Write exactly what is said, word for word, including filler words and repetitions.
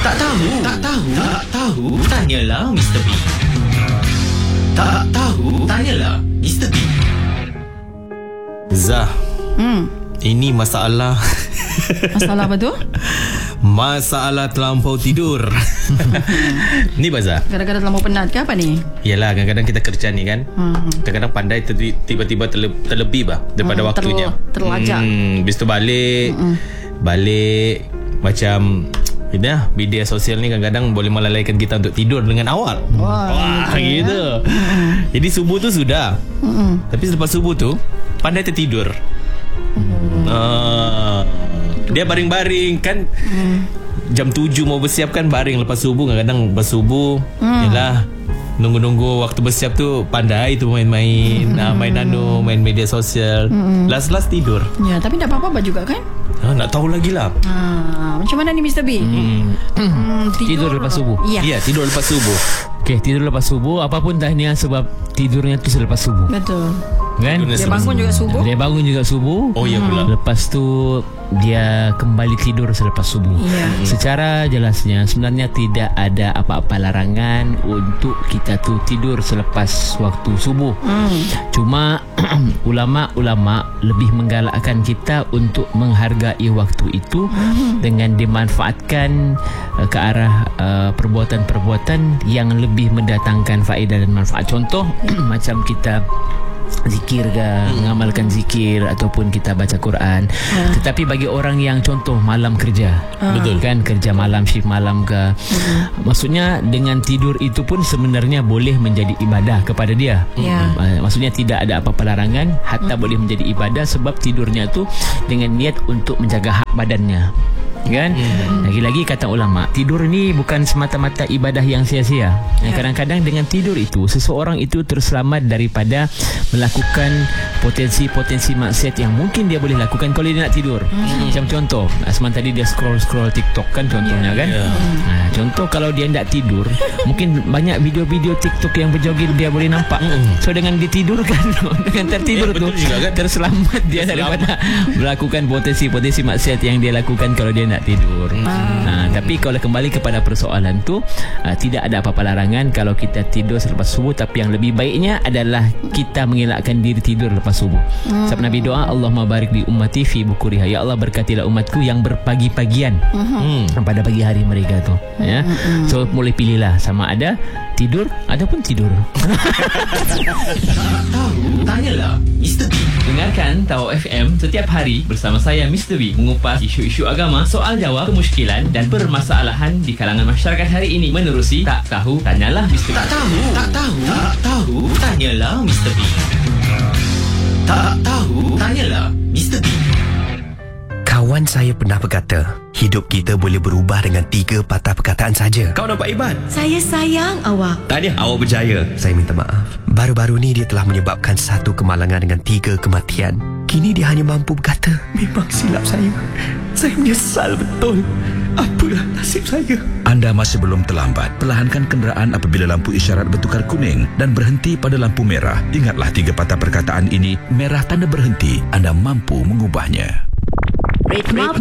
Tak tahu, tak tahu, tak tahu, tanyalah Mister B. Tak tahu, tanyalah Mister B. Zah, Hmm. ini masalah. Masalah apa tu? Masalah terlampau tidur. Ni Bazah. Kadang-kadang terlalu penat ke apa ni? Yalah, kadang-kadang kita kerja ni kan, Hmm. kadang-kadang pandai ter- tiba-tiba terle- terlebih bah daripada Hmm, waktunya. terl- terlajak. Hmm, habis tu balik, Hmm. balik macam ya, media sosial ni kadang-kadang boleh melalaikan kita untuk tidur dengan awal. Wah, Wah, gitu. Jadi subuh tu sudah. Hmm. Tapi selepas subuh tu pandai tertidur. Hmm. Ah, dia baring-baring kan. Hmm. Jam tujuh mau bersiap kan baring lepas subuh. Kadang-kadang lepas subuh hmm. Yalah, nunggu-nunggu waktu bersiap tu pandai tu main-main, hmm. nah, main nano, main media sosial. hmm. Last-last tidur. Ya, tapi tak apa-apa juga kan? ha, Nak tahu lagi lah. Ha, macam mana ni Mister B? hmm. Hmm, Tidur lepas subuh. Ya, Ya, tidur lepas subuh. Okey, tidur lepas subuh. Apapun tahniah sebab tidurnya tu selepas subuh, betul. kan? Tidurnya Dia selepas bangun juga subuh. Dia bangun juga subuh. Oh ya pula. Lepas tu dia kembali tidur selepas subuh. Ya. Secara jelasnya sebenarnya tidak ada apa-apa larangan untuk kita tu tidur selepas waktu subuh. Hmm. Cuma ulama-ulama lebih menggalakkan kita untuk menghargai waktu itu hmm. dengan dimanfaatkan uh, ke arah uh, perbuatan-perbuatan yang lebih mendatangkan faedah dan manfaat. Contoh macam kita zikir ke, hmm. mengamalkan zikir ataupun kita baca Quran. Ha. Tetapi bagi orang yang contoh malam kerja, ha. betul kan, kerja malam, shift malam ke, hmm. maksudnya dengan tidur itu pun sebenarnya boleh menjadi ibadah kepada dia. Ya. Hmm. Maksudnya tidak ada apa-apa larangan, hatta hmm. boleh menjadi ibadah sebab tidurnya tu dengan niat untuk menjaga hak badannya. Kan? Hmm. Lagi-lagi kata ulama, tidur ni bukan semata-mata ibadah yang sia-sia. Ya. Kadang-kadang dengan tidur itu seseorang itu terselamat daripada melakukan potensi-potensi maksiat yang mungkin dia boleh lakukan kalau dia nak tidur. Hmm. Macam contoh, Asman tadi dia scroll-scroll TikTok kan contohnya. Yeah. Kan? Yeah. Nah, contoh kalau dia tak tidur, mungkin banyak video-video TikTok yang berjoget dia boleh nampak. Hmm. So dengan ditidurkan, dengan tertidur yeah, tu kan? Terselamat dia daripada melakukan potensi-potensi maksiat yang dia lakukan kalau dia nak tidur. Hmm. Ha, tapi kalau kembali kepada persoalan tu, uh, tidak ada apa-apa larangan kalau kita tidur selepas subuh, tapi yang lebih baiknya adalah kita mengelakkan diri tidur lepas subuh. Hmm. Sebab Nabi doa, Allahumma barik li ummati fi bukuriha. Ya Allah, berkatilah umatku yang berpagi-pagian hmm. pada pagi hari mereka tu. Ya. Hmm. So boleh pilihlah sama ada tidur ataupun tidur. Tahu, tanyalah Mister B. Dengarkan Tahu F M setiap hari bersama saya Mister B mengupas isu-isu agama, soal jawab, kemusykilan dan permasalahan di kalangan masyarakat hari ini menerusi Tak Tahu Tanyalah Mister B. Tak tahu, tak tahu, tak tahu, tanyalah Mister B. Tak tahu, tanyalah Mister B. Kawan saya pernah berkata, hidup kita boleh berubah dengan tiga patah perkataan saja. Kau nampak hebat. Saya sayang awak. Tahniah, awak berjaya. Saya minta maaf. Baru-baru ni dia telah menyebabkan satu kemalangan dengan tiga kematian. Kini dia hanya mampu berkata, memang silap saya. Saya menyesal betul. Apalah nasib saya. Anda masih belum terlambat. Perlahankan kenderaan apabila lampu isyarat bertukar kuning dan berhenti pada lampu merah. Ingatlah tiga patah perkataan ini. Merah tanda berhenti. Anda mampu mengubahnya. Maaf